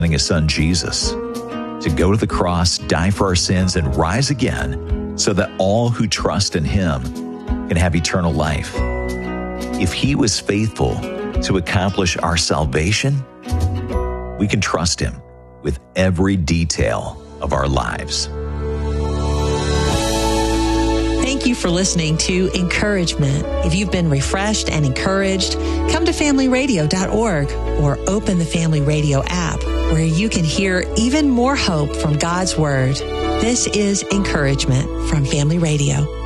his son Jesus to go to the cross, die for our sins, and rise again so that all who trust in him can have eternal life. If he was faithful to accomplish our salvation, we can trust him with every detail of our lives. Thank you for listening to Encouragement. If you've been refreshed and encouraged, come to familyradio.org or open the Family Radio app where you can hear even more hope from God's Word. This is Encouragement from Family Radio.